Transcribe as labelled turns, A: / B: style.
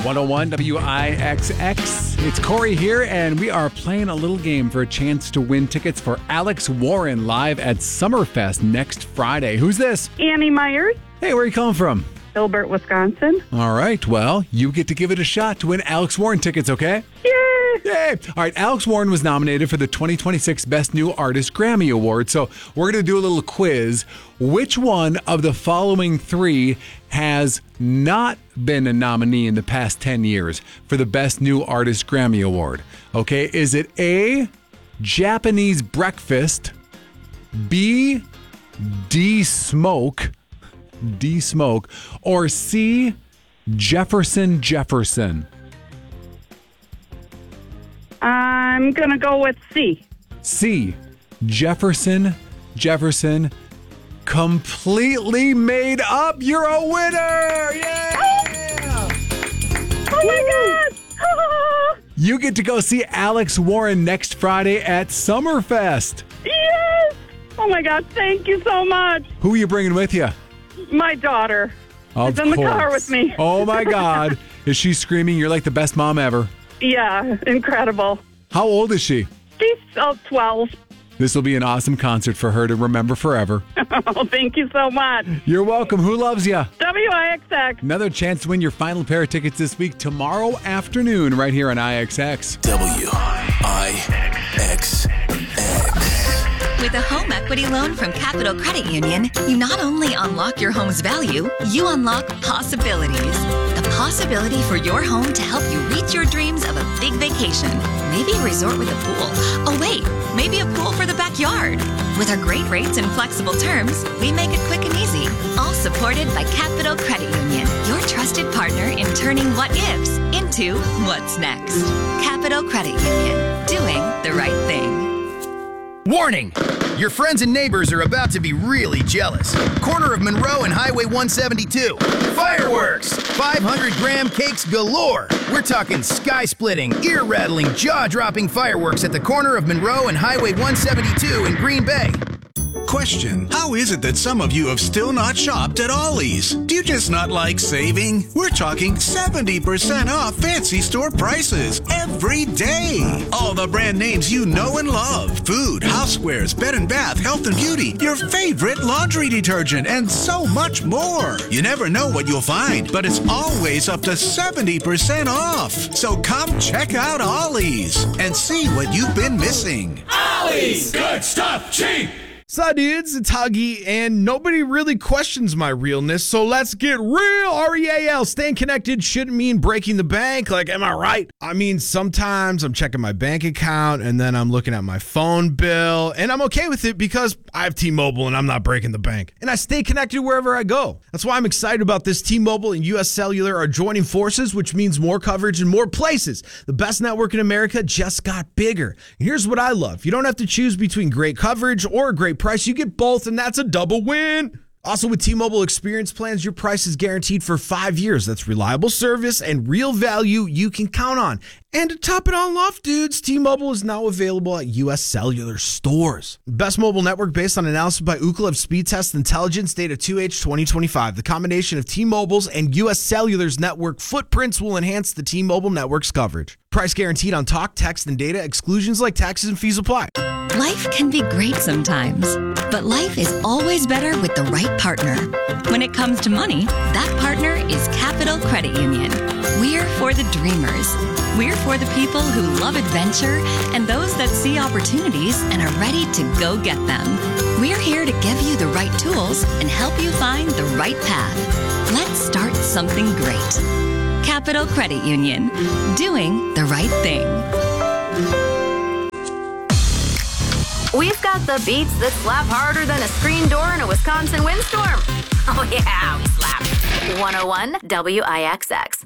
A: 101 WIXX. It's Corey here, and we are playing a little game for a chance to win tickets for Alex Warren live at Summerfest next Friday. Who's this?
B: Annie Myers,
A: Hey, where are you calling from?
B: Hilbert, Wisconsin.
A: All right, well, you get to give it a shot to win Alex Warren tickets, okay?
B: Yay!
A: Yay! All right, Alex Warren was nominated for the 2026 Best New Artist Grammy Award, so we're going to do a little quiz. Which one of the following three has not been a nominee in the past 10 years for the Best New Artist Grammy Award? Okay, is it A, Japanese Breakfast, B, D-Smoke, or C, Jefferson?
B: I'm going to go with C.
A: C, Jefferson. Completely made up. You're a winner. Yeah!
B: Oh my God!
A: You get to go see Alex Warren next Friday at Summerfest.
B: Yes! Oh my God, thank you so much.
A: Who are you bringing with you?
B: My daughter.
A: Of
B: She's in the car
A: course.
B: with me.
A: Oh my God. Is she screaming? You're like the best mom ever.
B: Yeah, incredible.
A: How old is she?
B: She's 12.
A: This will be an awesome concert for her to remember forever.
B: Oh, thank you so much.
A: You're welcome. Who loves you?
B: WIXX.
A: Another chance to win your final pair of tickets this week, tomorrow afternoon, right here on IXX.
C: WIXX.
D: With a home equity loan from Capital Credit Union, you not only unlock your home's value, you unlock possibilities. The possibility for your home to help you reach your dreams of a big vacation. Maybe a resort with a pool. Oh wait, maybe a pool for the backyard. With our great rates and flexible terms, we make it quick and easy. All supported by Capital Credit Union, your trusted partner in turning what-ifs into what's next. Capital Credit Union, doing the right thing.
C: Warning! Your friends and neighbors are about to be really jealous. Corner of Monroe and Highway 172. Fireworks! 500-gram cakes galore. We're talking sky-splitting, ear-rattling, jaw-dropping fireworks at the corner of Monroe and Highway 172 in Green Bay.
E: Question: how is it that some of you have still not shopped at Ollie's? Do you just not like saving? We're talking 70% off fancy store prices every day. All the brand names you know and love. Food, housewares, bed and bath, health and beauty, your favorite laundry detergent, and so much more. You never know what you'll find, but it's always up to 70% off. So come check out Ollie's and see what you've been missing.
F: Ollie's! Good stuff, cheap!
G: So dudes, it's Huggy, and nobody really questions my realness, so let's get real. REAL, staying connected shouldn't mean breaking the bank, like, am I right? I mean, sometimes I'm checking my bank account, and then I'm looking at my phone bill, and I'm okay with it because I have T-Mobile, and I'm not breaking the bank. And I stay connected wherever I go. That's why I'm excited about this. T-Mobile and US Cellular are joining forces, which means more coverage in more places. The best network in America just got bigger. And here's what I love. You don't have to choose between great coverage or a great price. You get both, and that's a double win. Also, with T-Mobile Experience plans, your price is guaranteed for 5 years. That's reliable service and real value you can count on. And to top it all off, dudes, T-Mobile is now available at U.S. Cellular stores. Best mobile network based on analysis by Ookla of speed test intelligence data 2H 2025. The combination of T-Mobile's and U.S. Cellular's network footprints will enhance the T-Mobile network's coverage. Price guaranteed on talk, text, and data. Exclusions like taxes and fees apply.
D: Life can be great sometimes, but life is always better with the right partner. When it comes to money, that partner is Capital Credit Union. We're for the dreamers. We're for the people who love adventure and those that see opportunities and are ready to go get them. We're here to give you the right tools and help you find the right path. Let's start something great. Capital Credit Union, doing the right thing.
H: We've got the beats that slap harder than a screen door in a Wisconsin windstorm. Oh yeah, we slap. 101 WIXX.